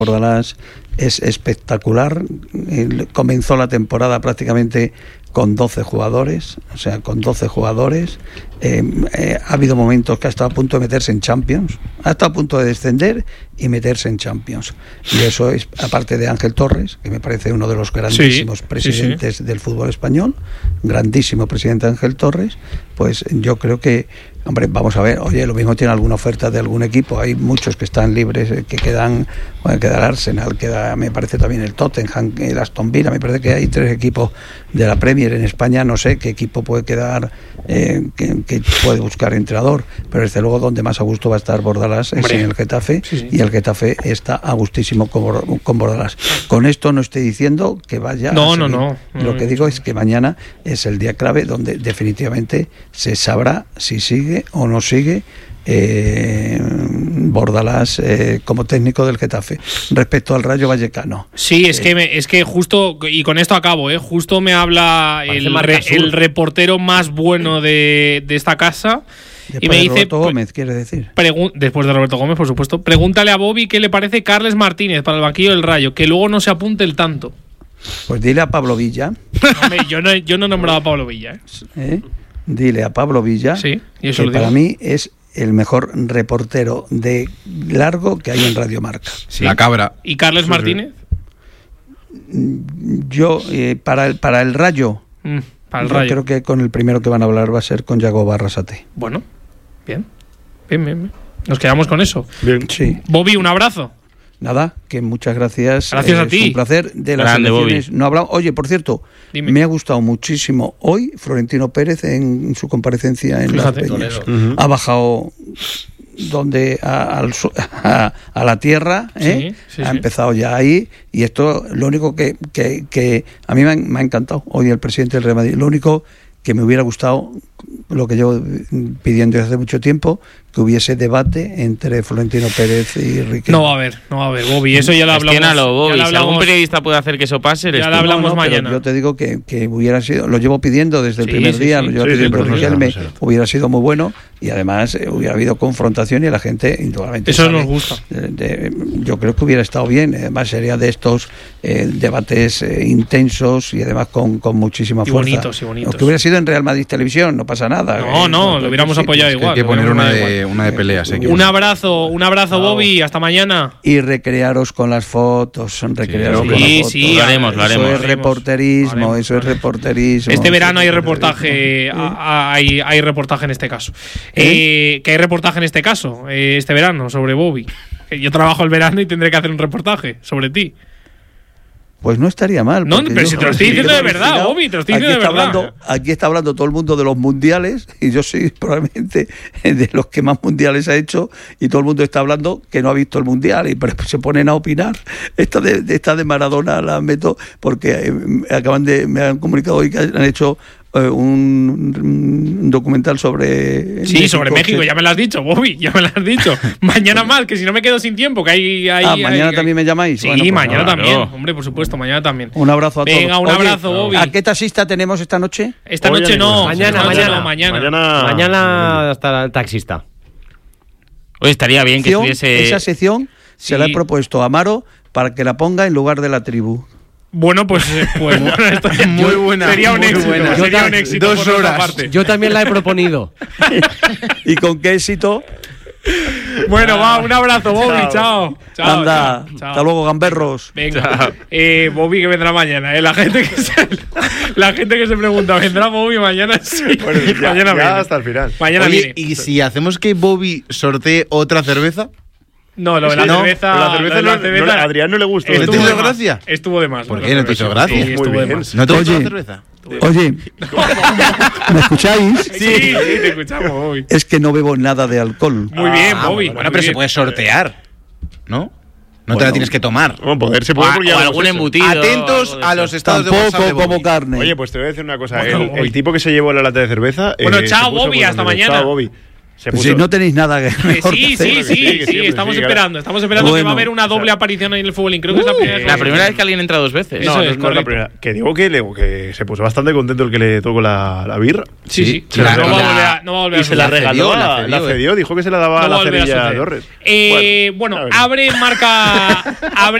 Bordalás es espectacular. Comenzó la temporada prácticamente con 12 jugadores, ha habido momentos que ha estado a punto de meterse en Champions, ha estado a punto de descender y meterse en Champions. Y eso es, aparte de Ángel Torres, que me parece uno de los grandísimos presidentes del fútbol español, grandísimo presidente Ángel Torres, pues yo creo que, hombre, vamos a ver, oye, lo mismo tiene alguna oferta de algún equipo, hay muchos que están libres, que quedan, bueno, queda el Arsenal, queda, me parece también el Tottenham, el Aston Villa, me parece que hay 3 equipos de la Premier en España, no sé qué equipo puede quedar, que puede buscar entrenador, pero desde luego donde más a gusto va a estar Bordalás es en el Getafe, y el Getafe está a gustísimo con Bordalás. Con esto no estoy diciendo que vaya no. Lo que digo es que mañana es el día clave donde definitivamente se sabrá si sigue o no sigue Bordalás como técnico del Getafe. Respecto al Rayo Vallecano, sí, es que justo, y con esto acabo, justo me habla el reportero más bueno de esta casa. Después y me dice Roberto Gómez, quiere decir. Después de Roberto Gómez, por supuesto. Pregúntale a Bobby qué le parece Carles Martínez para el banquillo del Rayo, que luego no se apunte el tanto. Pues dile a Pablo Villa. Hombre, yo no he nombrado a Pablo Villa. Dile a Pablo Villa, sí, y eso que para mí es el mejor reportero de largo que hay en Radio Marca. Sí. La cabra. ¿Y Carles Martínez? Yo, para el Rayo, creo que con el primero que van a hablar va a ser con Yago Barrasate. Bueno, bien. Nos quedamos con eso. Bien. Sí. Bobby, un abrazo. Nada, que muchas gracias. Gracias a ti. Es un placer. De las grande, elecciones Bobby. No hablamos. Oye, por cierto, Dime. me ha gustado muchísimo hoy Florentino Pérez en su comparecencia en Fíjate, Las Peñas. Ha bajado donde a la tierra, ha empezado ya ahí, y esto lo único que a mí me ha encantado hoy el presidente del Real Madrid. Lo único que me hubiera gustado, lo que llevo pidiendo desde hace mucho tiempo, que hubiese debate entre Florentino Pérez y Riquelme. No va a haber, Bobby. Eso ya lo hablamos. Bobby. Ya lo Si algún periodista puede hacer que eso pase, ya lo hablamos mañana. Yo te digo que hubiera sido, lo llevo pidiendo desde el primer día, lo llevo pidiendo Riquelme, hubiera sido muy bueno, y además hubiera habido confrontación y la gente indudablemente eso sabe, nos gusta. Yo creo que hubiera estado bien, además sería de estos debates intensos y además con muchísima fuerza. Bonitos. Que hubiera sido en Real Madrid Televisión, no pasa nada. No, lo hubiéramos apoyado igual. Hay que poner una de peleas. Un abrazo, Bobby, hasta mañana. Y recrearos con las fotos, con las fotos. Sí, lo haremos. Eso es reporterismo, Este verano hay reportaje, hay reportaje en este caso. ¿Que hay reportaje en este caso, este verano, sobre Bobby? Yo trabajo el verano y tendré que hacer un reportaje sobre ti. Pues no estaría mal. No, pero si te lo estoy diciendo de verdad, Bobby, te lo estoy diciendo de verdad. Aquí está hablando todo el mundo de los mundiales, y yo soy probablemente de los que más mundiales ha hecho, y todo el mundo está hablando que no ha visto el mundial, pero se ponen a opinar. Esta de Maradona la meto porque me han comunicado hoy que han hecho un documental sobre sobre México, ya me lo has dicho, Bobby, ya me lo has dicho. Mañana más, que si no me quedo sin tiempo, que hay mañana también me llamáis. Sí, bueno, pues mañana también, hombre, por supuesto, mañana también. Un abrazo a todos. Venga, un abrazo, Bobby. ¿A qué taxista tenemos esta noche? Esta noche no, mañana estará el taxista. Oye, estaría bien que estuviese... Esa sección se la he propuesto a Amaro para que la ponga en lugar de La Tribu. Bueno, pues esto es muy buena. Sería un éxito. Sería un éxito. 2 horas. Yo también la he proponido. ¿Y con qué éxito? Bueno, un abrazo, Bobby. Chao. Anda, hasta luego, gamberros. Venga, Bobby que vendrá mañana. La gente que se pregunta, ¿vendrá Bobby mañana? Sí. Bueno, mañana viene. Hasta el final. Mañana viene. ¿Y si hacemos que Bobby sortee otra cerveza? No, lo de la cerveza. La cerveza a Adrián no le gustó. ¿No te hizo gracia? Estuvo de más. ¿Por qué no te hizo gracia? Sí, estuvo de más. ¿No te gustó la cerveza? Oye, ¿me escucháis? Sí, te escuchamos, Bobby. Es que no bebo nada de alcohol. Muy bien, Bobby. Bueno, pero se puede sortear, ¿no? No te la tienes que tomar. Poder se puede porque o algún embutido. Atentos a los estados de WhatsApp de Bobby. Como carne. Oye, pues te voy a decir una cosa. El tipo que se llevó la lata de cerveza. Bueno, chao, Bobby. Hasta mañana. Chao, Bobby. Pues si no tenéis nada que sí, estamos esperando que va a haber una doble aparición en el fútbol. Creo que es la primera vez que alguien entra 2 veces. No es la primera. Que digo que se puso bastante contento el que le tocó la birra. Sí. No va a volver a y se la regaló, la cedió, dijo que se la daba a la cerilla Torres. Bueno, abre